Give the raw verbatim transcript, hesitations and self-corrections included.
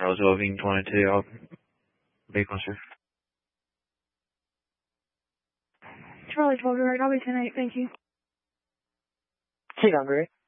Roswell Ving twenty-two, I'll be closer. Charlie twelve, direct, I'll be ten eight, thank you. Take on, Gray.